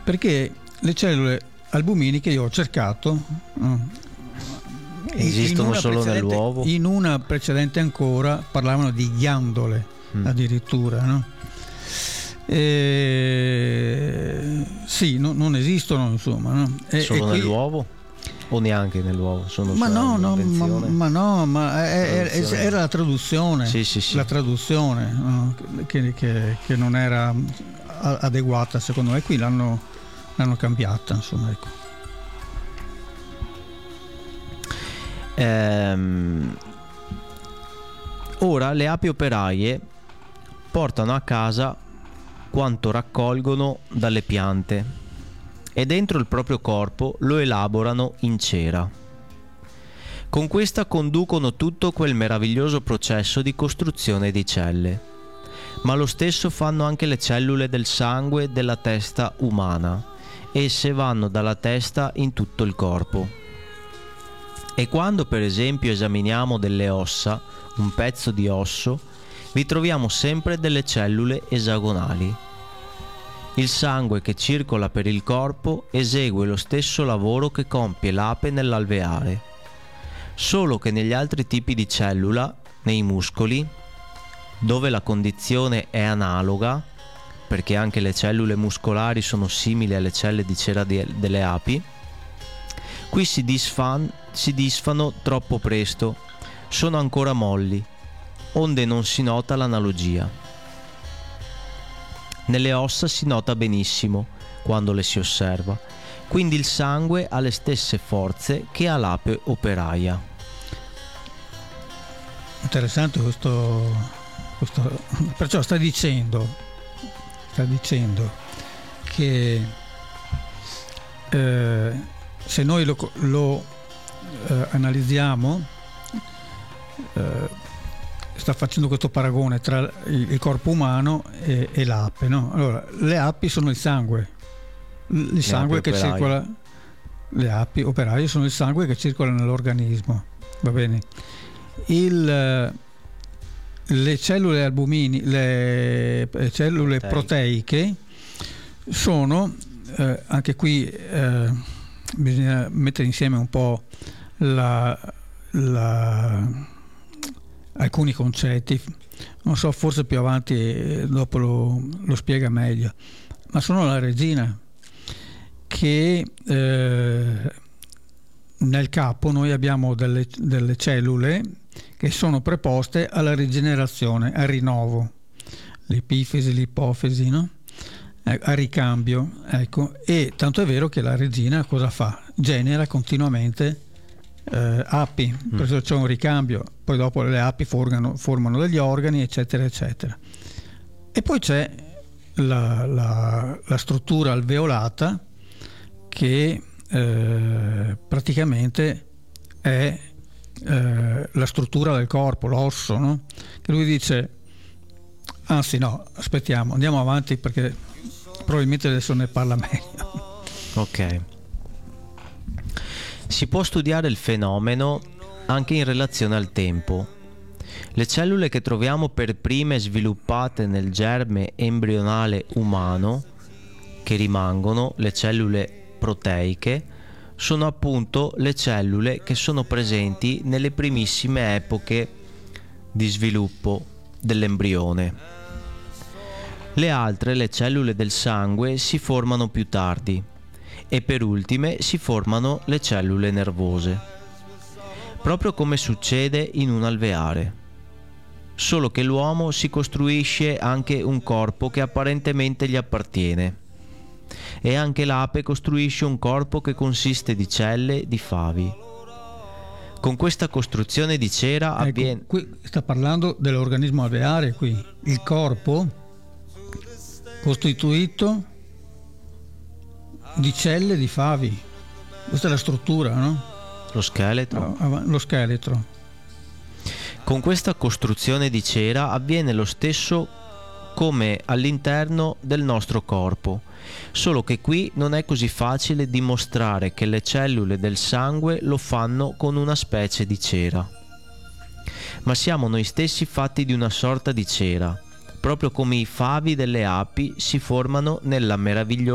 Perché le cellule albuminiche, io ho cercato, esistono solo nell'uovo? In una precedente ancora parlavano di ghiandole addirittura, no? Sì, non esistono, insomma, no? Solo nell'uovo? O neanche nell'uovo? Era la traduzione, sì. La traduzione, no? che non era adeguata secondo me. Qui l'hanno cambiata, insomma, ecco. Ora le api operaie portano a casa quanto raccolgono dalle piante e dentro il proprio corpo lo elaborano in cera. Con questa conducono tutto quel meraviglioso processo di costruzione di celle, ma lo stesso fanno anche le cellule del sangue della testa umana. Esse vanno dalla testa in tutto il corpo. E quando per esempio esaminiamo delle ossa, un pezzo di osso, vi troviamo sempre delle cellule esagonali. Il sangue che circola per il corpo esegue lo stesso lavoro che compie l'ape nell'alveare, solo che negli altri tipi di cellula, nei muscoli, dove la condizione è analoga, perché anche le cellule muscolari sono simili alle celle di cera delle api, qui si disfano troppo presto, sono ancora molli, onde non si nota l'analogia. Nelle ossa si nota benissimo quando le si osserva, quindi il sangue ha le stesse forze che ha l'ape operaia. Interessante questo. Perciò sta dicendo che se noi lo analizziamo, sta facendo questo paragone tra il corpo umano e l'ape, no? Allora, le api sono il sangue che circola. Le api operaie sono il sangue che circola nell'organismo, va bene? Le cellule albumini, le cellule proteiche sono, anche qui bisogna mettere insieme un po' alcuni concetti, non so, forse più avanti dopo lo spiega meglio, ma sono la regina, che nel capo noi abbiamo delle cellule che sono preposte alla rigenerazione, al rinnovo, l'epifisi, l'ipofisi, no? A ricambio, ecco. E tanto è vero che la regina cosa fa? Genera continuamente api, perché c'è un ricambio, poi dopo le api formano degli organi, eccetera eccetera. E poi c'è la struttura alveolata, che praticamente è la struttura del corpo, l'osso, no? Che lui dice, anzi no, aspettiamo, andiamo avanti perché probabilmente adesso ne parla meglio. Ok. Si può studiare il fenomeno anche in relazione al tempo. Le cellule che troviamo per prime sviluppate nel germe embrionale umano, che rimangono, le cellule proteiche, sono appunto le cellule che sono presenti nelle primissime epoche di sviluppo dell'embrione. Le altre, le cellule del sangue, si formano più tardi e per ultime si formano le cellule nervose, proprio come succede in un alveare, solo che l'uomo si costruisce anche un corpo che apparentemente gli appartiene, e anche l'ape costruisce un corpo che consiste di celle di favi. Con questa costruzione di cera avviene... Qui sta parlando dell'organismo alveare, qui il corpo costituito di celle di favi. Questa è la struttura, no? Lo scheletro. Lo scheletro. Con questa costruzione di cera avviene lo stesso come all'interno del nostro corpo, solo che qui non è così facile dimostrare che le cellule del sangue lo fanno con una specie di cera, ma siamo noi stessi fatti di una sorta di cera, proprio come i favi delle api si formano nella meravigliosa